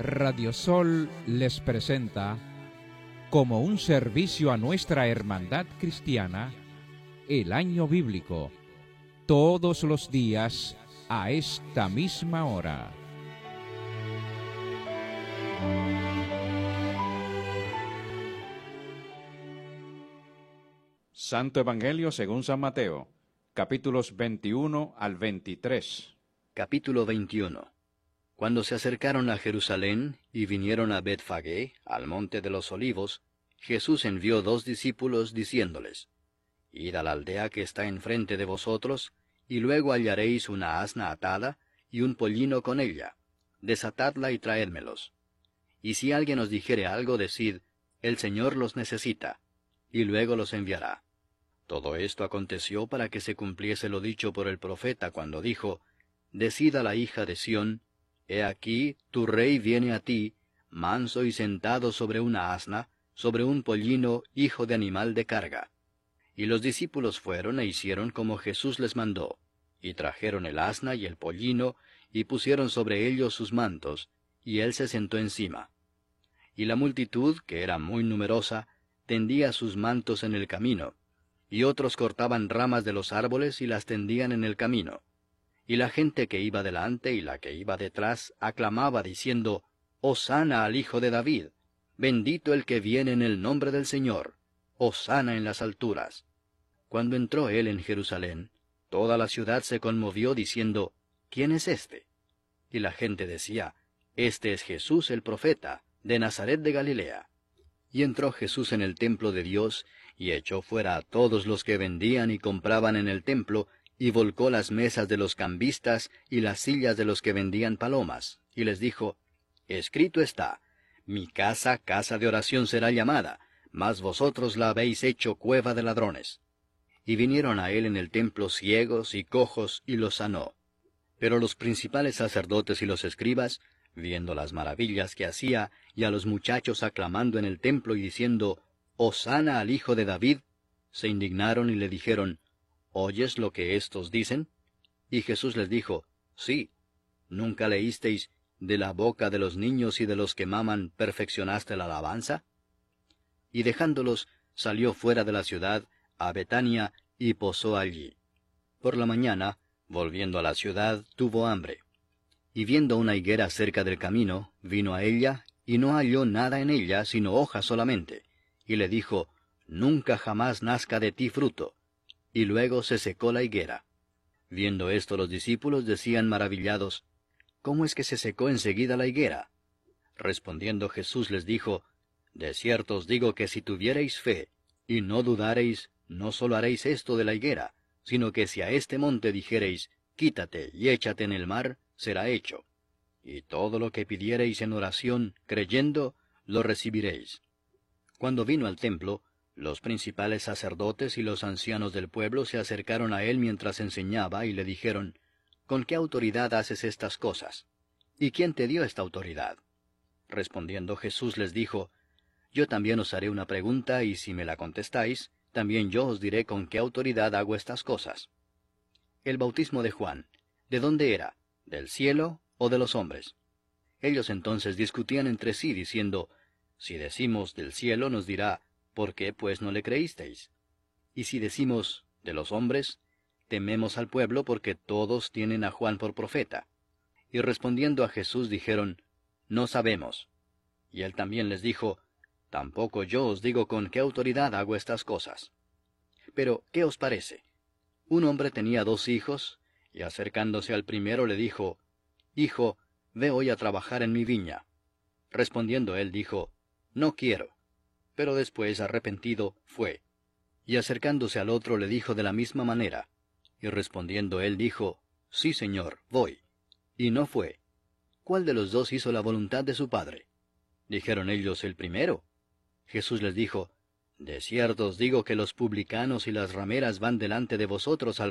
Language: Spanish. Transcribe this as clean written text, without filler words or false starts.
Radio Sol les presenta, como un servicio a nuestra hermandad cristiana, el año bíblico, todos los días a esta misma hora. Santo Evangelio según San Mateo, capítulos 21 al 23. Capítulo 21. Cuando se acercaron a Jerusalén y vinieron a Betfagé, al monte de los olivos, Jesús envió 2 discípulos diciéndoles: Id a la aldea que está enfrente de vosotros, y luego hallaréis una asna atada y un pollino con ella. Desatadla y traédmelos. Y si alguien os dijere algo, decid: El Señor los necesita, y luego los enviará. Todo esto aconteció para que se cumpliese lo dicho por el profeta cuando dijo: Decid a la hija de Sión: He aquí, tu rey viene a ti, manso y sentado sobre una asna, sobre un pollino, hijo de animal de carga. Y los discípulos fueron e hicieron como Jesús les mandó, y trajeron el asna y el pollino, y pusieron sobre ellos sus mantos, y él se sentó encima. Y la multitud, que era muy numerosa, tendía sus mantos en el camino, y otros cortaban ramas de los árboles y las tendían en el camino. Y la gente que iba delante y la que iba detrás aclamaba diciendo: Hosana al Hijo de David, bendito el que viene en el nombre del Señor, Hosana en las alturas. Cuando entró él en Jerusalén, toda la ciudad se conmovió diciendo: ¿Quién es este? Y la gente decía: Este es Jesús el profeta, de Nazaret de Galilea. Y entró Jesús en el templo de Dios, y echó fuera a todos los que vendían y compraban en el templo, y volcó las mesas de los cambistas y las sillas de los que vendían palomas, y les dijo: Escrito está: Mi casa, casa de oración será llamada, mas vosotros la habéis hecho cueva de ladrones. Y vinieron a él en el templo ciegos y cojos, y los sanó. Pero los principales sacerdotes y los escribas, viendo las maravillas que hacía, y a los muchachos aclamando en el templo y diciendo: Hosana al Hijo de David, se indignaron y le dijeron: ¿Oyes lo que éstos dicen? Y Jesús les dijo: Sí. ¿Nunca leísteis: de la boca de los niños y de los que maman perfeccionaste la alabanza? Y dejándolos, salió fuera de la ciudad, a Betania, y posó allí. Por la mañana, volviendo a la ciudad, tuvo hambre. Y viendo una higuera cerca del camino, vino a ella, y no halló nada en ella, sino hojas solamente. Y le dijo: Nunca jamás nazca de ti fruto. Y luego se secó la higuera. Viendo esto los discípulos decían maravillados: ¿Cómo es que se secó enseguida la higuera? Respondiendo Jesús les dijo: De cierto os digo que si tuviereis fe, y no dudareis, no solo haréis esto de la higuera, sino que si a este monte dijereis: Quítate y échate en el mar, será hecho. Y todo lo que pidiereis en oración, creyendo, lo recibiréis. Cuando vino al templo, los principales sacerdotes y los ancianos del pueblo se acercaron a él mientras enseñaba, y le dijeron: ¿Con qué autoridad haces estas cosas? ¿Y quién te dio esta autoridad? Respondiendo Jesús les dijo: Yo también os haré una pregunta, y si me la contestáis, también yo os diré con qué autoridad hago estas cosas. El bautismo de Juan, ¿de dónde era? ¿Del cielo o de los hombres? Ellos entonces discutían entre sí, diciendo: Si decimos del cielo, nos dirá: ¿Por qué pues no le creísteis? Y si decimos de los hombres, tememos al pueblo porque todos tienen a Juan por profeta. Y respondiendo a Jesús dijeron: No sabemos. Y él también les dijo: Tampoco yo os digo con qué autoridad hago estas cosas. Pero, ¿qué os parece? Un hombre tenía 2 hijos, y acercándose al primero le dijo: Hijo, ve hoy a trabajar en mi viña. Respondiendo él dijo: No quiero. Pero después, arrepentido, fue. Y acercándose al otro le dijo de la misma manera. Y respondiendo él dijo: Sí, Señor, voy. Y no fue. ¿Cuál de los 2 hizo la voluntad de su padre? Dijeron ellos: El primero. Jesús les dijo: De cierto os digo que los publicanos y las rameras van delante de vosotros al